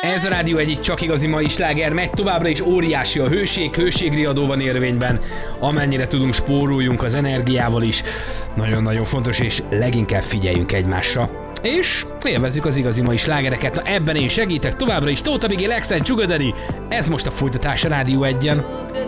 Ez a Rádió egyik csak igazi mai sláger, megy továbbra is, óriási a hőségriadó van érvényben, amennyire tudunk, spóroljunk az energiával is, nagyon-nagyon fontos, és leginkább figyeljünk egymásra. És élvezzük az igazi mai slágereket. Na ebben én segítek továbbra is, Tóth Abigail, Exxen, Sugar Daddy. Ez most a folytatás a Rádió 1-en.